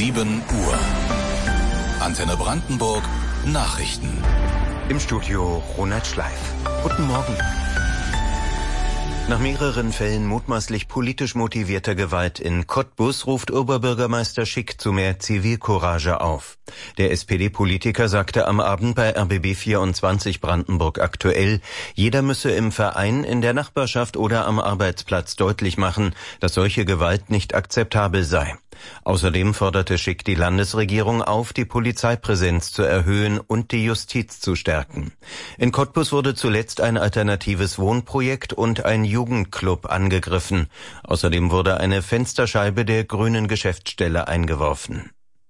7 Uhr. Antenne Brandenburg Nachrichten. Im Studio Ronald Schleif. Guten Morgen. Nach mehreren Fällen mutmaßlich politisch motivierter Gewalt in Cottbus ruft Oberbürgermeister Schick zu mehr Zivilcourage auf. Der SPD-Politiker sagte am Abend bei RBB 24 Brandenburg aktuell, jeder müsse im Verein, in der Nachbarschaft oder am Arbeitsplatz deutlich machen, dass solche Gewalt nicht akzeptabel sei. Außerdem forderte Schick die Landesregierung auf, die Polizeipräsenz zu erhöhen und die Justiz zu stärken. In Cottbus wurde zuletzt ein alternatives Wohnprojekt und ein Jugendclub angegriffen. Außerdem wurde eine Fensterscheibe der grünen Geschäftsstelle eingeworfen.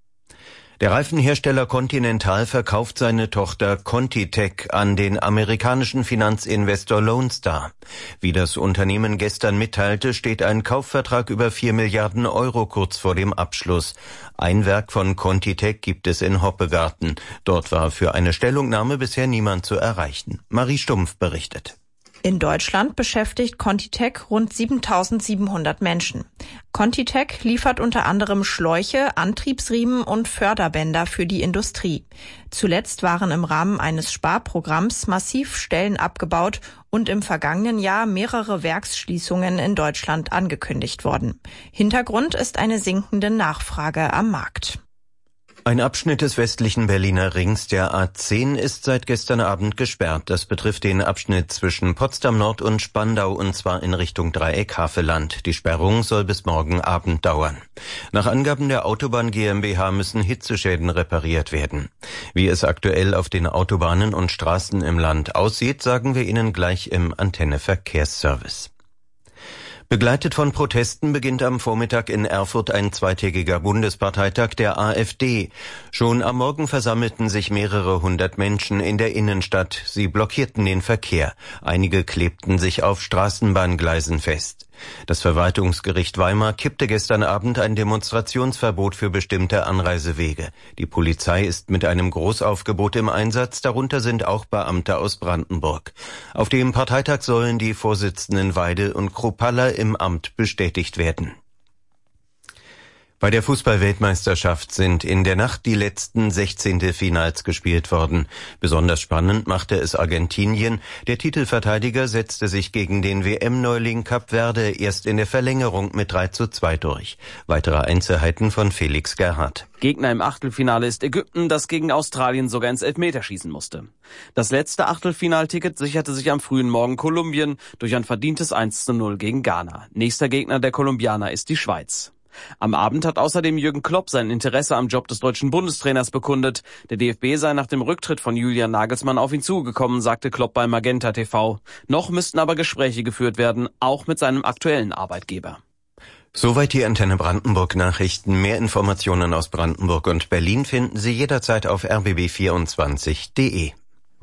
Der Reifenhersteller Continental verkauft seine Tochter ContiTech an den amerikanischen Finanzinvestor Lone Star. Wie das Unternehmen gestern mitteilte, steht ein Kaufvertrag über 4 Milliarden Euro kurz vor dem Abschluss. Ein Werk von ContiTech gibt es in Hoppegarten. Dort war für eine Stellungnahme bisher niemand zu erreichen. Marie Stumpf berichtet. In Deutschland beschäftigt ContiTech rund 7.700 Menschen. ContiTech liefert unter anderem Schläuche, Antriebsriemen und Förderbänder für die Industrie. Zuletzt waren im Rahmen eines Sparprogramms massiv Stellen abgebaut und im vergangenen Jahr mehrere Werksschließungen in Deutschland angekündigt worden. Hintergrund ist eine sinkende Nachfrage am Markt. Ein Abschnitt des westlichen Berliner Rings, der A10, ist seit gestern Abend gesperrt. Das betrifft den Abschnitt zwischen Potsdam Nord und Spandau, und zwar in Richtung Dreieck Havelland. Die Sperrung soll bis morgen Abend dauern. Nach Angaben der Autobahn GmbH müssen Hitzeschäden repariert werden. Wie es aktuell auf den Autobahnen und Straßen im Land aussieht, sagen wir Ihnen gleich im Antenne Verkehrsservice. Begleitet von Protesten beginnt am Vormittag in Erfurt ein zweitägiger Bundesparteitag der AfD. Schon am Morgen versammelten sich mehrere hundert Menschen in der Innenstadt. Sie blockierten den Verkehr. Einige klebten sich auf Straßenbahngleisen fest. Das Verwaltungsgericht Weimar kippte gestern Abend ein Demonstrationsverbot für bestimmte Anreisewege. Die Polizei ist mit einem Großaufgebot im Einsatz, darunter sind auch Beamte aus Brandenburg. Auf dem Parteitag sollen die Vorsitzenden Weidel und Kruppalla im Amt bestätigt werden. Bei der Fußball-Weltmeisterschaft sind in der Nacht die letzten 16. Finals gespielt worden. Besonders spannend machte es Argentinien. Der Titelverteidiger setzte sich gegen den WM-Neuling Kap Verde erst in der Verlängerung mit 3:2 durch. Weitere Einzelheiten von Felix Gerhardt. Gegner im Achtelfinale ist Ägypten, das gegen Australien sogar ins Elfmeterschießen musste. Das letzte Achtelfinalticket sicherte sich am frühen Morgen Kolumbien durch ein verdientes 1:0 gegen Ghana. Nächster Gegner der Kolumbianer ist die Schweiz. Am Abend hat außerdem Jürgen Klopp sein Interesse am Job des deutschen Bundestrainers bekundet. Der DFB sei nach dem Rücktritt von Julian Nagelsmann auf ihn zugekommen, sagte Klopp bei Magenta TV. Noch müssten aber Gespräche geführt werden, auch mit seinem aktuellen Arbeitgeber. Soweit die Antenne Brandenburg Nachrichten. Mehr Informationen aus Brandenburg und Berlin finden Sie jederzeit auf rbb24.de.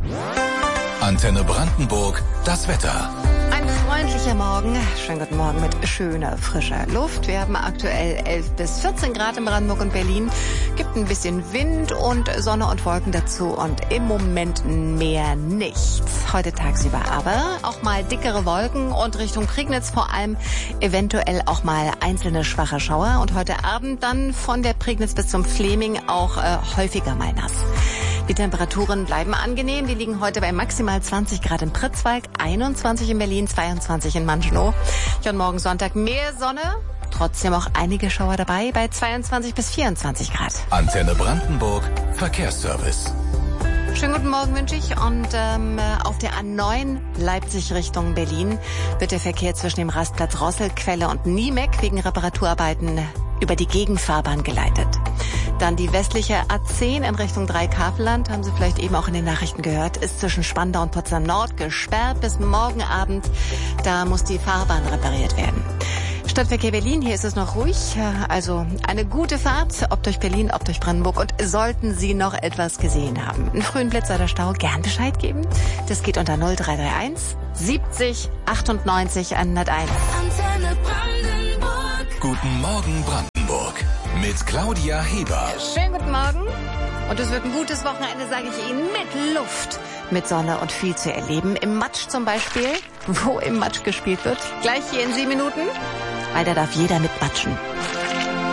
Antenne Brandenburg, das Wetter. Ein freundlicher Morgen. Schönen guten Morgen mit schöner, frischer Luft. Wir haben aktuell 11 bis 14 Grad in Brandenburg und Berlin. Gibt ein bisschen Wind und Sonne und Wolken dazu und im Moment mehr nichts. Heute tagsüber aber auch mal dickere Wolken und Richtung Prignitz vor allem eventuell auch mal einzelne schwache Schauer. Und heute Abend dann von der Prignitz bis zum Fleming auch häufiger mal nass. Die Temperaturen bleiben angenehm. Die liegen heute bei maximal 20 Grad im Pritzwalk, 21 in Berlin, 22 in Manschenow. Und morgen Sonntag mehr Sonne, trotzdem auch einige Schauer dabei bei 22 bis 24 Grad. Antenne Brandenburg Verkehrsservice. Schönen guten Morgen wünsche ich. Und auf der A9 Leipzig Richtung Berlin wird der Verkehr zwischen dem Rastplatz Rosselquelle und Niemeck wegen Reparaturarbeiten über die Gegenfahrbahn geleitet. Dann die westliche A10 in Richtung Dreieck-Havelland, haben Sie vielleicht eben auch in den Nachrichten gehört, ist zwischen Spandau und Potsdam Nord gesperrt bis morgen Abend. Da muss die Fahrbahn repariert werden. Stadtverkehr Berlin, hier ist es noch ruhig, also eine gute Fahrt, ob durch Berlin, ob durch Brandenburg. Und sollten Sie noch etwas gesehen haben, einen frühen Blitz oder Stau, gern Bescheid geben. Das geht unter 0331 70 98 101. Antenne Brandenburg. Guten Morgen Brandenburg mit Claudia Heber. Schönen guten Morgen. Und es wird ein gutes Wochenende, sage ich Ihnen, mit Luft, mit Sonne und viel zu erleben. Im Matsch zum Beispiel, wo im Matsch gespielt wird. Gleich hier in 7 Minuten, weil da darf jeder mitmatschen.